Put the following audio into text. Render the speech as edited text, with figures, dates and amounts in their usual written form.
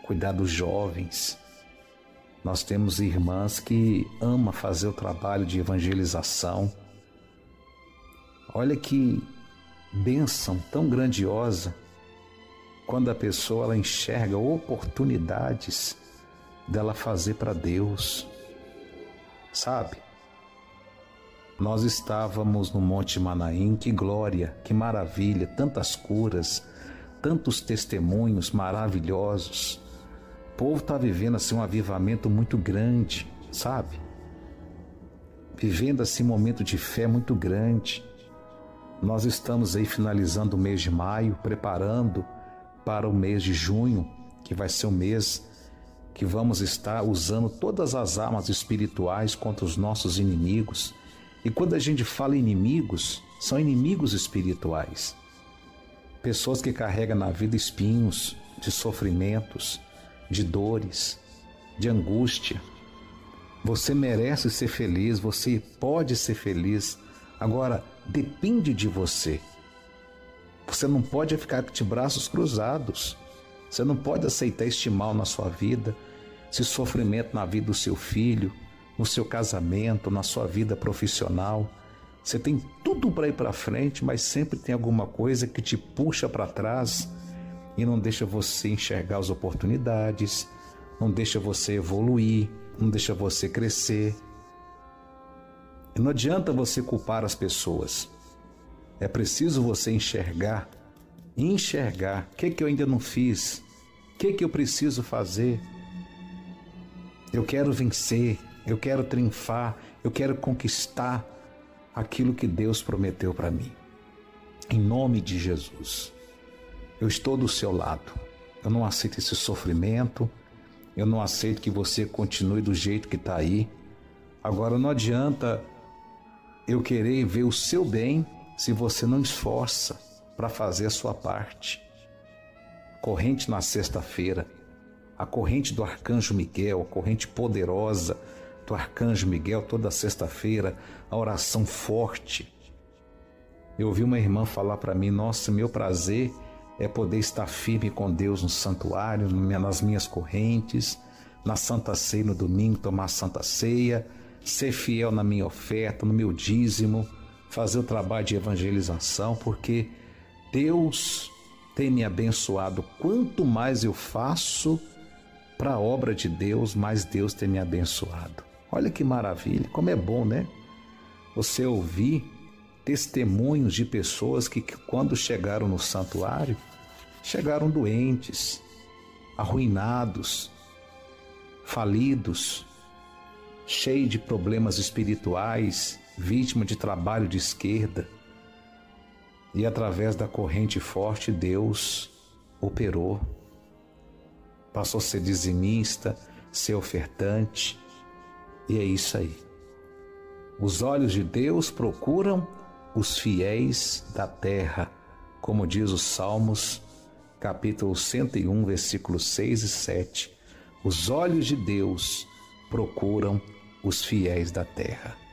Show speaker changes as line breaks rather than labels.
cuidar dos jovens. Nós temos irmãs que amam fazer o trabalho de evangelização. Olha que bênção tão grandiosa quando a pessoa ela enxerga oportunidades dela fazer para Deus. Sabe? Nós estávamos no Monte Manaim, que glória, que maravilha, tantas curas, tantos testemunhos maravilhosos. O povo está vivendo assim um avivamento muito grande, sabe? Vivendo assim um momento de fé muito grande. Nós estamos aí finalizando o mês de maio, preparando para o mês de junho, que vai ser o mês que vamos estar usando todas as armas espirituais contra os nossos inimigos. E quando a gente fala inimigos, são inimigos espirituais. Pessoas que carregam na vida espinhos de sofrimentos, de dores, de angústia. Você merece ser feliz, você pode ser feliz. Agora, depende de você. Você não pode ficar de braços cruzados. Você não pode aceitar este mal na sua vida, esse sofrimento na vida do seu filho, no seu casamento, na sua vida profissional. Você tem tudo para ir para frente, mas sempre tem alguma coisa que te puxa para trás e não deixa você enxergar as oportunidades, não deixa você evoluir, não deixa você crescer. E não adianta você culpar as pessoas. É preciso você enxergar o que eu ainda não fiz, o que eu preciso fazer. Eu quero vencer, eu quero triunfar, eu quero conquistar aquilo que Deus prometeu para mim. Em nome de Jesus, eu estou do seu lado. Eu não aceito esse sofrimento, eu não aceito que você continue do jeito que está aí. Agora não adianta eu querer ver o seu bem se você não esforça para fazer a sua parte. Corrente na sexta-feira, a corrente do Arcanjo Miguel, a corrente poderosa do Arcanjo Miguel, toda sexta-feira, a oração forte. Eu ouvi uma irmã falar para mim: nossa, meu prazer é poder estar firme com Deus no santuário, nas minhas correntes, na Santa Ceia no domingo, tomar Santa Ceia, ser fiel na minha oferta, no meu dízimo, fazer o trabalho de evangelização, porque Deus tem me abençoado. Quanto mais eu faço para a obra de Deus, mais Deus tem me abençoado. Olha que maravilha, como é bom, né? Você ouvir testemunhos de pessoas que quando chegaram no santuário, chegaram doentes, arruinados, falidos, cheios de problemas espirituais, vítima de trabalho de esquerda. E através da corrente forte, Deus operou. Passou a ser dizimista, ser ofertante. E é isso aí. Os olhos de Deus procuram os fiéis da terra, como diz os Salmos, capítulo 101, versículos 6 e 7. Os olhos de Deus procuram os fiéis da terra.